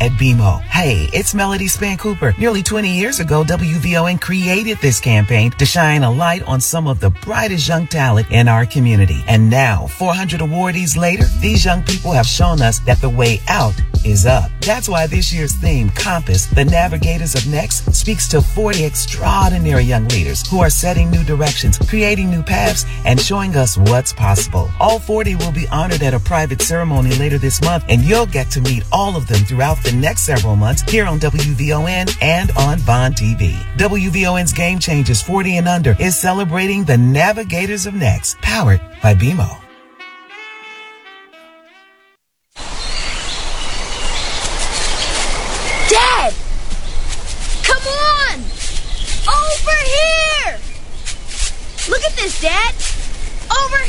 by BMO. Hey, it's Melody Span Cooper. Nearly 20 years ago, WVON created this campaign to shine a light on some of the brightest young talent in our community. And now, 400 awardees later, these young people have shown us that the way out is up. That's why this year's theme, Compass, the Navigators of Next, speaks to 40 extraordinary young leaders who are setting new directions, creating new paths, and showing us what's possible. All 40 will be honored at a private ceremony later this month, and you'll get to meet all of them throughout the next several months here on WVON and on Bond TV. WVON's Game Changers 40 and Under is celebrating the Navigators of Next, powered by BMO. Dad! Come on! Over here! Look at this, Dad! Over...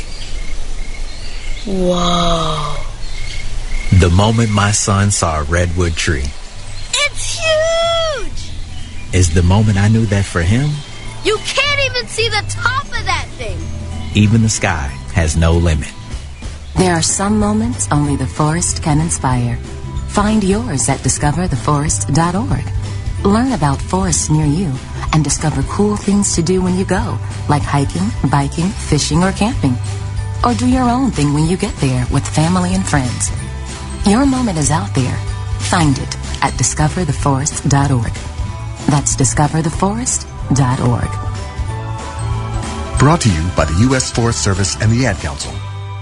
Whoa. The moment my son saw a redwood tree It's huge! is the moment I knew that for him, You can't even see the top of that thing! even the sky has no limit. There are some moments only the forest can inspire. Find yours at discovertheforest.org. Learn about forests near you and discover cool things to do when you go, like hiking, biking, fishing, or camping. Or do your own thing when you get there with family and friends. Your moment is out there. Find it at discovertheforest.org. That's discovertheforest.org. Brought to you by the U.S. Forest Service and the Ad Council.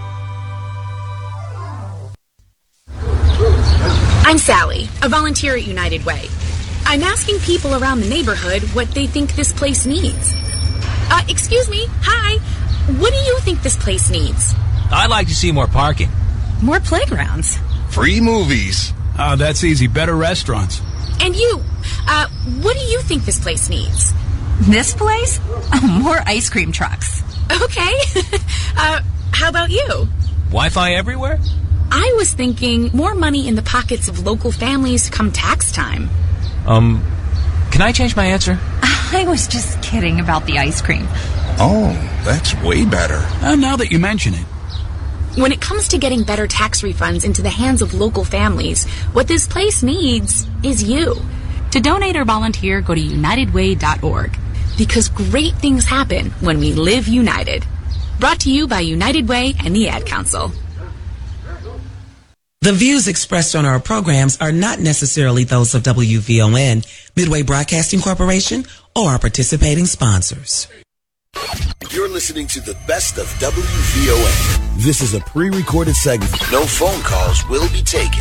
I'm Sally, a volunteer at United Way. I'm asking people around the neighborhood what they think this place needs. Excuse me, hi. What do you think this place needs? I'd like to see more parking. More playgrounds. Free movies. Oh, that's easy. Better restaurants. And you, what do you think this place needs? This place? More ice cream trucks. Okay. How about you? Wi-Fi everywhere? I was thinking more money in the pockets of local families come tax time. Can I change my answer? I was just kidding about the ice cream. Oh, that's way better. Now that you mention it. When it comes to getting better tax refunds into the hands of local families, what this place needs is you. To donate or volunteer, go to unitedway.org. Because great things happen when we live united. Brought to you by United Way and the Ad Council. The views expressed on our programs are not necessarily those of WVON, Midway Broadcasting Corporation, or our participating sponsors. You're listening to the best of WVON. This is a pre-recorded segment. No phone calls will be taken.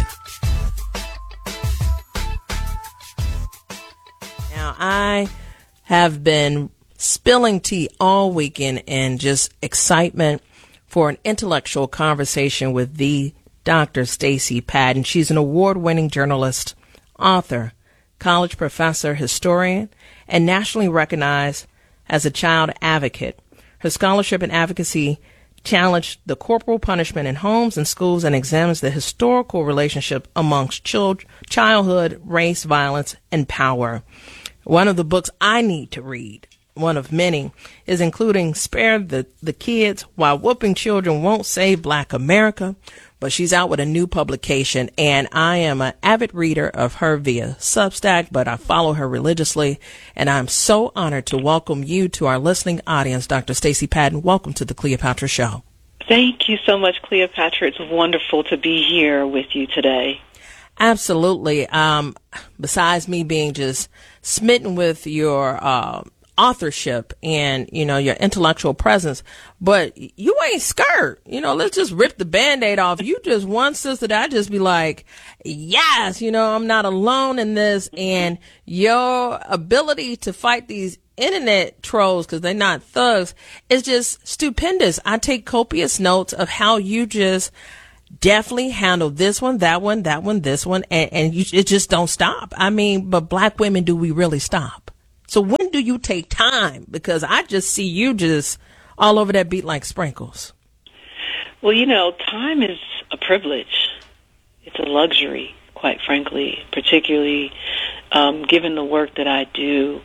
Now, I have been spilling tea all weekend and just excitement for an intellectual conversation with the Dr. Stacey Patton. She's an award-winning journalist, author, college professor, historian, and nationally recognized as a child advocate. Her scholarship and advocacy challenged the corporal punishment in homes and schools and examines the historical relationship amongst childhood, race, violence, and power. One of the books I need to read, one of many, is including Spare the Kids, Why Whooping Children Won't Save Black America. But she's out with a new publication, and I am an avid reader of her via Substack, but I follow her religiously, and I'm so honored to welcome you to our listening audience, Dr. Stacey Patton. Welcome to the Cleopatra Show. Thank you so much, Cleopatra. It's wonderful to be here with you today. Absolutely. Besides me being just smitten with your authorship and, your intellectual presence, but you ain't scared. Let's just rip the Band-Aid off. You just one sister that I just be like, yes, I'm not alone in this. And your ability to fight these internet trolls, because they're not thugs, is just stupendous. I take copious notes of how you just definitely handle this one, that one, this one, and it just don't stop. But black women, do we really stop? So when do you take time? Because I just see you just all over that beat like sprinkles. Well, time is a privilege. It's a luxury, quite frankly, particularly given the work that I do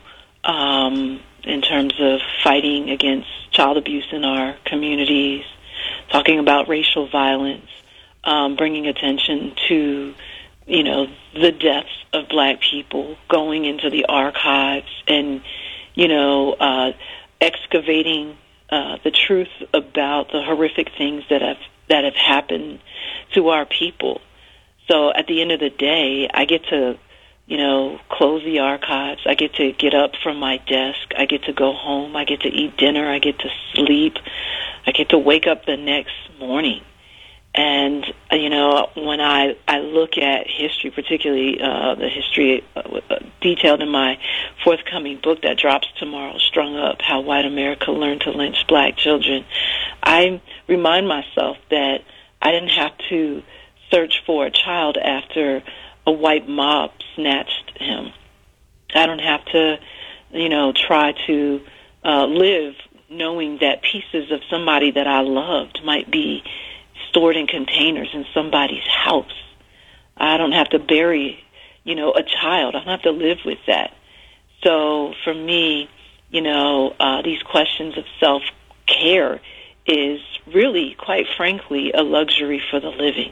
in terms of fighting against child abuse in our communities, talking about racial violence, bringing attention to the deaths of black people, going into the archives and, excavating the truth about the horrific things that have happened to our people. So at the end of the day, I get to, close the archives. I get to get up from my desk. I get to go home. I get to eat dinner. I get to sleep. I get to wake up the next morning. And, when I look at history, particularly the history detailed in my forthcoming book that drops tomorrow, Strung Up, How White America Learned to Lynch Black Children, I remind myself that I didn't have to search for a child after a white mob snatched him. I don't have to, try to live knowing that pieces of somebody that I loved might be stored in containers in somebody's house. I don't have to bury, a child. I don't have to live with that. So for me, these questions of self-care is really, quite frankly, a luxury for the living.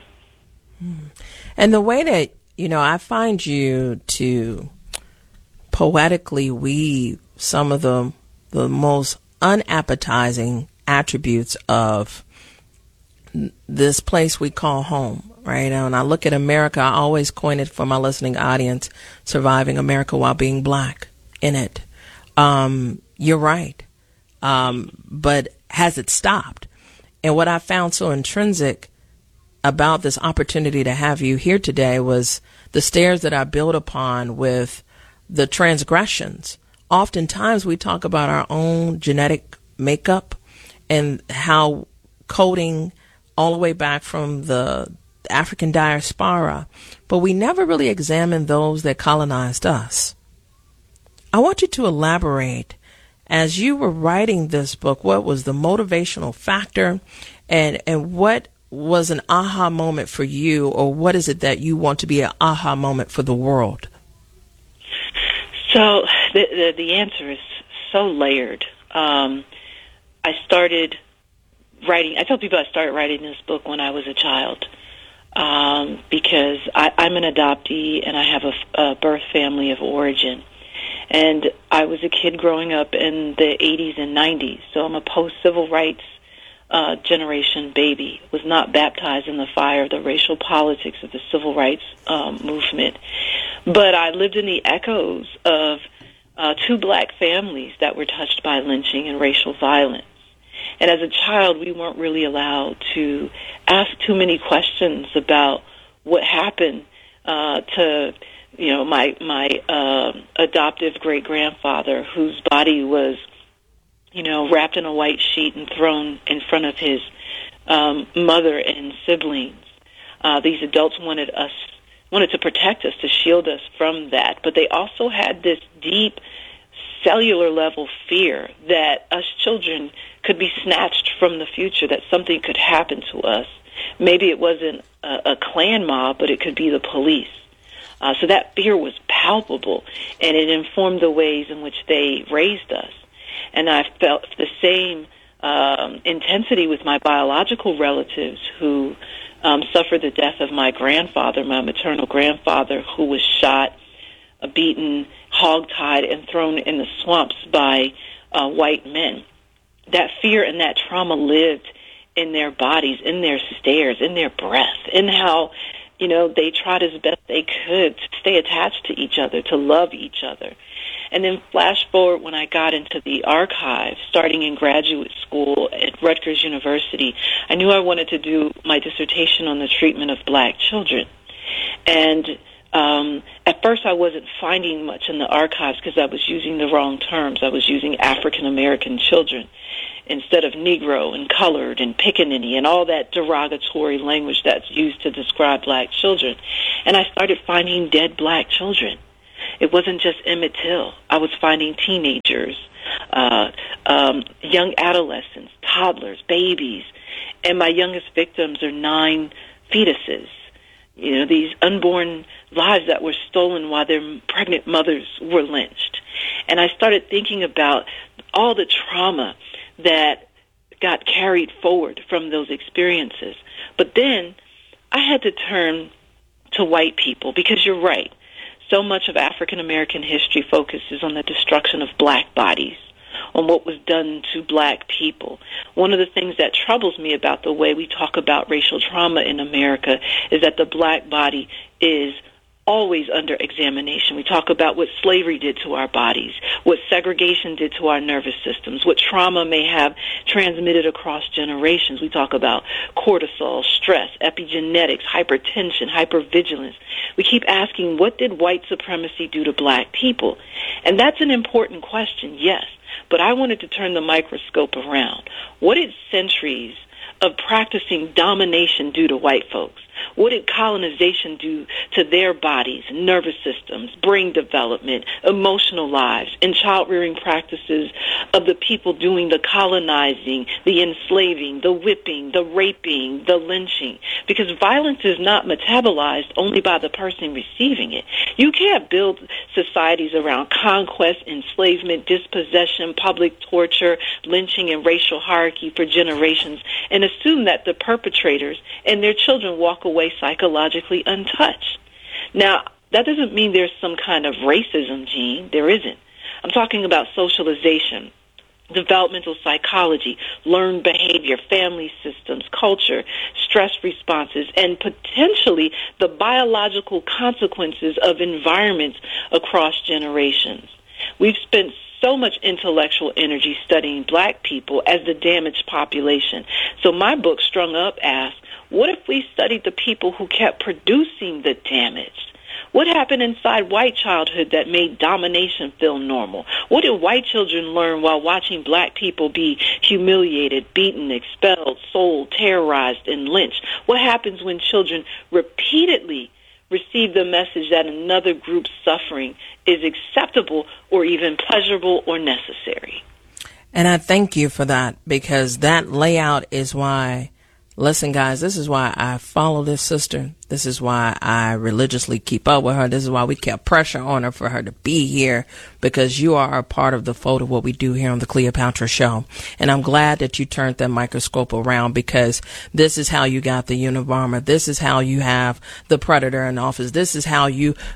And the way that, I find you to poetically weave some of the most unappetizing attributes of this place we call home, right? And when I look at America, I always coin it for my listening audience, surviving America while being black in it. You're right. But has it stopped? And what I found so intrinsic about this opportunity to have you here today was the stairs that I built upon with the transgressions. Oftentimes we talk about our own genetic makeup and how coding all the way back from the African diaspora, but we never really examined those that colonized us. I want you to elaborate, as you were writing this book, what was the motivational factor and what was an aha moment for you, or what is it that you want to be an aha moment for the world? So the answer is so layered. I started writing. I tell people I started writing this book when I was a child because I'm an adoptee and I have a birth family of origin. And I was a kid growing up in the 80s and 90s, so I'm a post-civil rights generation baby, was not baptized in the fire of the racial politics of the civil rights movement. But I lived in the echoes of two black families that were touched by lynching and racial violence. And as a child, we weren't really allowed to ask too many questions about what happened to, my adoptive great-grandfather, whose body was, wrapped in a white sheet and thrown in front of his mother and siblings. These adults wanted to protect us, to shield us from that, but they also had this deep cellular level fear that us children could be snatched from the future, that something could happen to us. Maybe it wasn't a Klan mob, but it could be the police. So that fear was palpable, and it informed the ways in which they raised us. And I felt the same intensity with my biological relatives who suffered the death of my grandfather, my maternal grandfather, who was shot, beaten, hogtied, and thrown in the swamps by white men. That fear and that trauma lived in their bodies, in their stares, in their breath, in how, they tried as best they could to stay attached to each other, to love each other. And then flash forward when I got into the archives, starting in graduate school at Rutgers University, I knew I wanted to do my dissertation on the treatment of black children. And at first I wasn't finding much in the archives because I was using the wrong terms. I was using African American children instead of Negro and colored and pickaninny and all that derogatory language that's used to describe black children. And I started finding dead black children. It wasn't just Emmett Till. I was finding teenagers, young adolescents, toddlers, babies, and my youngest victims are 9 fetuses. These unborn lives that were stolen while their pregnant mothers were lynched. And I started thinking about all the trauma that got carried forward from those experiences. But then I had to turn to white people, because you're right. So much of African American history focuses on the destruction of black bodies, on what was done to black people. One of the things that troubles me about the way we talk about racial trauma in America is that the black body is always under examination. We talk about what slavery did to our bodies, what segregation did to our nervous systems, what trauma may have transmitted across generations. We talk about cortisol, stress, epigenetics, hypertension, hypervigilance. We keep asking, what did white supremacy do to black people? And that's an important question, yes. But I wanted to turn the microscope around. What did centuries of practicing domination do to white folks? What did colonization do to their bodies, nervous systems, brain development, emotional lives, and child-rearing practices of the people doing the colonizing, the enslaving, the whipping, the raping, the lynching? Because violence is not metabolized only by the person receiving it. You can't build societies around conquest, enslavement, dispossession, public torture, lynching, and racial hierarchy for generations and assume that the perpetrators and their children walk away psychologically untouched. Now, that doesn't mean there's some kind of racism gene. There isn't. I'm talking about socialization, developmental psychology, learned behavior, family systems, culture, stress responses, and potentially the biological consequences of environments across generations. We've spent so much intellectual energy studying black people as the damaged population. So my book, Strung Up, asks, what if we studied the people who kept producing the damage? What happened inside white childhood that made domination feel normal? What did white children learn while watching black people be humiliated, beaten, expelled, sold, terrorized, and lynched? What happens when children repeatedly receive the message that another group's suffering is acceptable or even pleasurable or necessary? And I thank you for that, because that layout is why, listen, guys, this is why I follow this sister. This is why I religiously keep up with her. This is why we kept pressure on her for her to be here, because you are a part of the fold of what we do here on the Cleopatra Show. And I'm glad that you turned that microscope around, because this is how you got the Unabomber. This is how you have the predator in office. This is how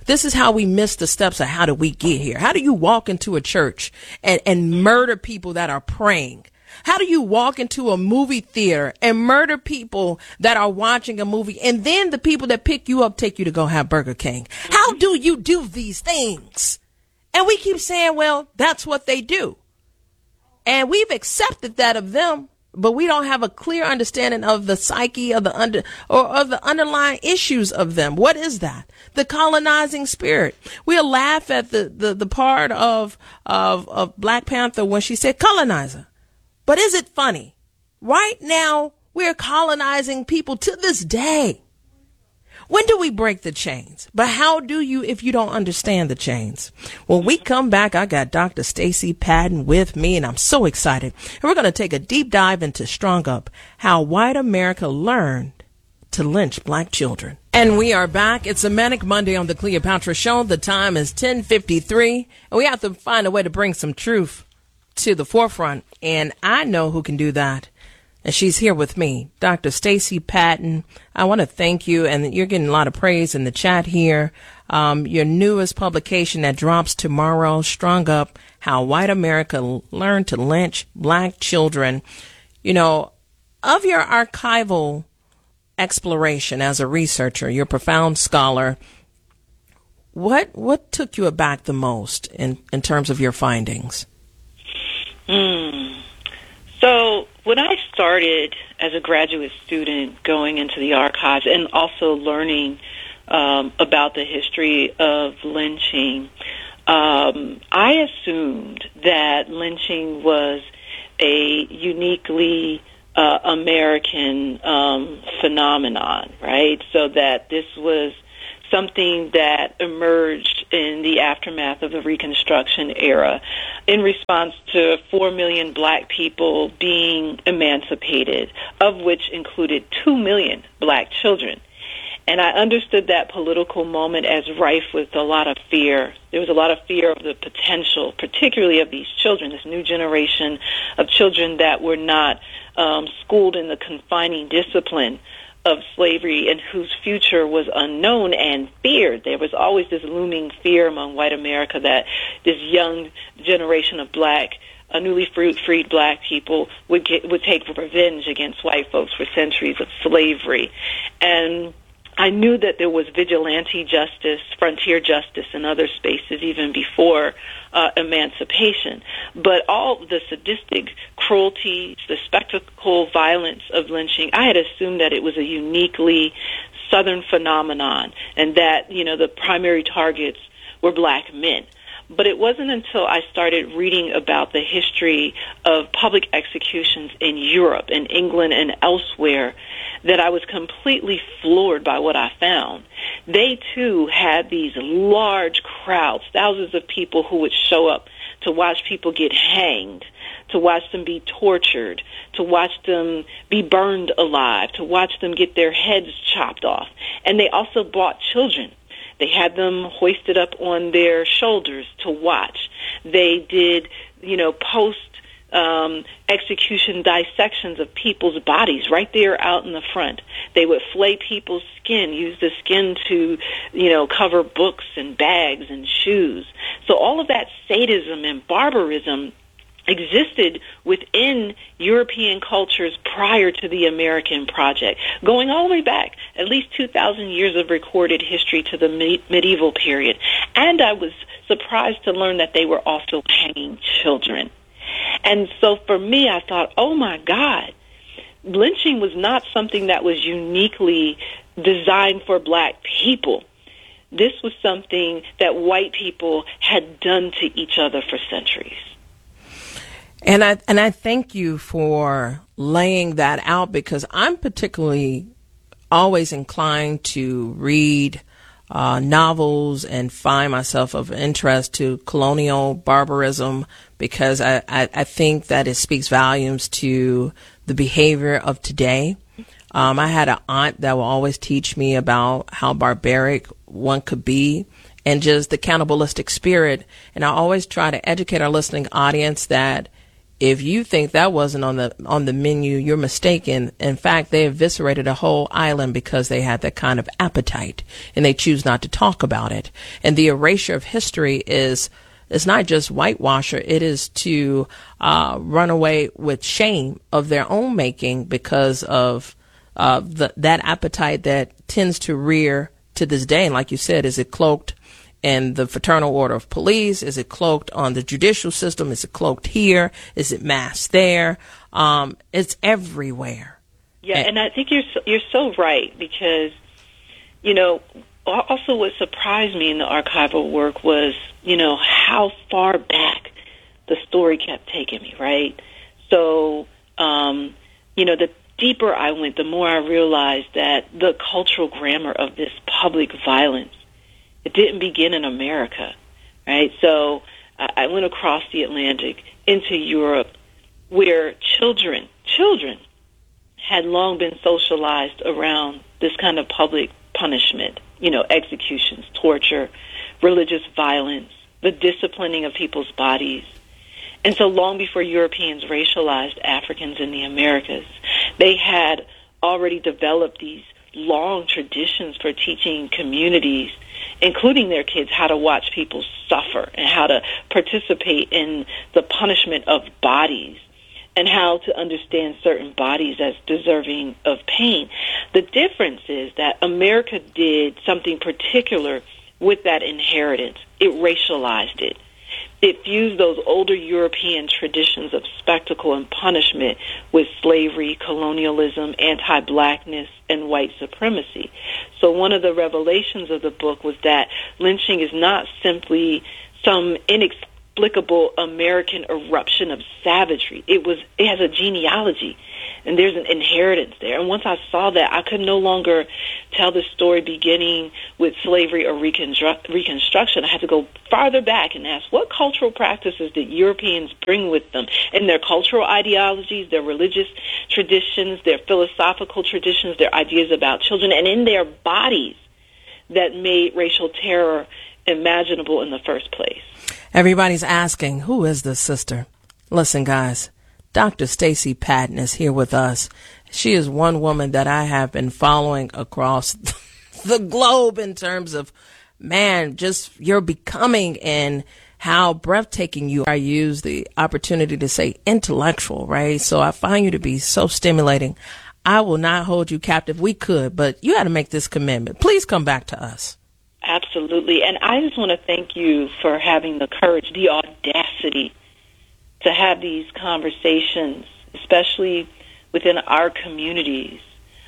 we missed the steps of how did we get here? How do you walk into a church and murder people that are praying? How do you walk into a movie theater and murder people that are watching a movie, and then the people that pick you up take you to go have Burger King? How do you do these things? And we keep saying, well, that's what they do. And we've accepted that of them, but we don't have a clear understanding of the psyche of the underlying issues of them. What is that? The colonizing spirit. We'll laugh at the part of Black Panther when she said colonizer. But is it funny? Right now, we're colonizing people to this day. When do we break the chains? But how do you if you don't understand the chains? When we come back, I got Dr. Stacey Patton with me, and I'm so excited. And we're going to take a deep dive into Strung Up, how white America learned to lynch black children. And we are back. It's a Manic Monday on the Cleopatra Show. The time is 10:53, and we have to find a way to bring some truth to the forefront, and I know who can do that, and she's here with me, Dr. Stacey Patton. I want to thank you, and you're getting a lot of praise in the chat here. Your newest publication that drops tomorrow, Strung Up, How White America Learned to Lynch Black Children. You know, of your archival exploration as a researcher, you're a profound scholar. What took you aback the most in terms of your findings? So when I started as a graduate student going into the archives and also learning about the history of lynching, I assumed that lynching was a uniquely American phenomenon, right? So that this was something that emerged in the aftermath of the Reconstruction era in response to 4 million black people being emancipated, of which included 2 million black children. And I understood that political moment as rife with a lot of fear. There was a lot of fear of the potential, particularly of these children, this new generation of children that were not schooled in the confining discipline of slavery and whose future was unknown and feared. There was always this looming fear among white America that this young generation of newly freed black people would take revenge against white folks for centuries of slavery. And I knew that there was vigilante justice, frontier justice in other spaces even before emancipation. But all the sadistic cruelty, the spectacle violence of lynching, I had assumed that it was a uniquely Southern phenomenon and that, the primary targets were black men. But it wasn't until I started reading about the history of public executions in Europe, in England, and elsewhere that I was completely floored by what I found. They, too, had these large crowds, thousands of people who would show up to watch people get hanged, to watch them be tortured, to watch them be burned alive, to watch them get their heads chopped off. And they also brought children. They had them hoisted up on their shoulders to watch. They did, post execution dissections of people's bodies right there out in the front. They would flay people's skin, use the skin to, cover books and bags and shoes. So all of that sadism and barbarism existed within European cultures prior to the American project, going all the way back, at least 2,000 years of recorded history to the medieval period. And I was surprised to learn that they were also hanging children. And so for me, I thought, oh my God, lynching was not something that was uniquely designed for black people. This was something that white people had done to each other for centuries. And I thank you for laying that out, because I'm particularly always inclined to read novels and find myself of interest to colonial barbarism, because I think that it speaks volumes to the behavior of today. I had an aunt that will always teach me about how barbaric one could be and just the cannibalistic spirit. And I always try to educate our listening audience that if you think that wasn't on the menu, you're mistaken. In fact, they eviscerated a whole island because they had that kind of appetite, and they choose not to talk about it. And the erasure of history is not just whitewasher. It is to run away with shame of their own making because of that appetite that tends to rear to this day. And like you said, is it cloaked in the Fraternal Order of Police? Is it cloaked on the judicial system? Is it cloaked here? Is it masked there? It's everywhere. Yeah, and I think you're so right, because, also what surprised me in the archival work was, how far back the story kept taking me, right? So, the deeper I went, the more I realized that the cultural grammar of this public violence, it didn't begin in America, right? So I went across the Atlantic into Europe, where children had long been socialized around this kind of public punishment, executions, torture, religious violence, the disciplining of people's bodies. And so long before Europeans racialized Africans in the Americas, they had already developed these long traditions for teaching communities, including their kids, how to watch people suffer and how to participate in the punishment of bodies and how to understand certain bodies as deserving of pain. The difference is that America did something particular with that inheritance. It racialized it. It fused those older European traditions of spectacle and punishment with slavery, colonialism, anti-blackness, and white supremacy. So one of the revelations of the book was that lynching is not simply some inexplicable American eruption of savagery. It has a genealogy, and there's an inheritance there. And once I saw that, I could no longer tell the story beginning with slavery or Reconstruction. I had to go farther back and ask, what cultural practices did Europeans bring with them in their cultural ideologies, their religious traditions, their philosophical traditions, their ideas about children, and in their bodies that made racial terror imaginable in the first place? Everybody's asking, who is this sister? Listen, guys, Dr. Stacey Patton is here with us, She is one woman that I have been following across the globe in terms of, man, just your becoming and how breathtaking you are. I use the opportunity to say intellectual, right? So I find you to be so stimulating. I will not hold you captive. We could, but you had to make this commitment. Please come back to us. Absolutely. And I just want to thank you for having the courage, the audacity to have these conversations, especially within our communities.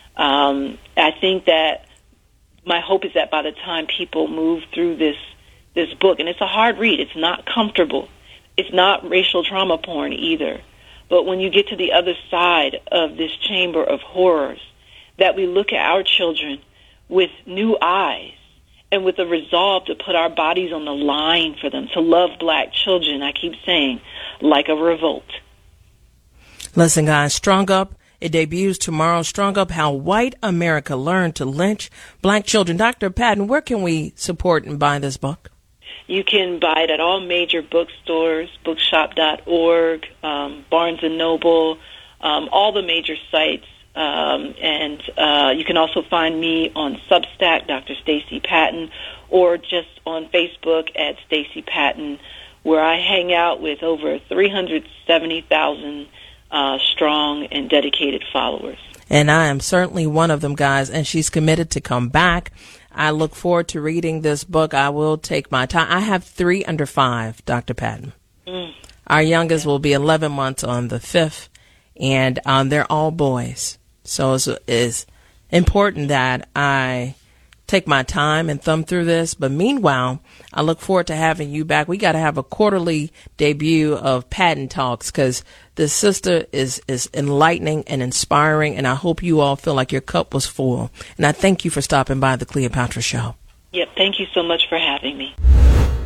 I think that my hope is that by the time people move through this book, and it's a hard read, it's not comfortable, it's not racial trauma porn either, but when you get to the other side of this chamber of horrors, that we look at our children with new eyes and with a resolve to put our bodies on the line for them, to love black children, I keep saying, like a revolt. Listen, guys, Strung Up, it debuts tomorrow. Strung Up, How White America Learned to Lynch Black Children. Dr. Patton, where can we support and buy this book? You can buy it at all major bookstores, bookshop.org, Barnes & Noble, all the major sites. And you can also find me on Substack, Dr. Stacey Patton, or just on Facebook at Stacey Patton, where I hang out with over 370,000 strong and dedicated followers. And I am certainly one of them, guys, and she's committed to come back. I look forward to reading this book. I will take my time. I have 3 under 5, Dr. Patton. Our youngest will be 11 months on the 5th, and they're all boys. So it's important that I take my time and thumb through this. But meanwhile, I look forward to having you back. We got to have a quarterly debut of Patton Talks, because this sister is enlightening and inspiring, and I hope you all feel like your cup was full. And I thank you for stopping by the Cleopatra Show. Yep, thank you so much for having me.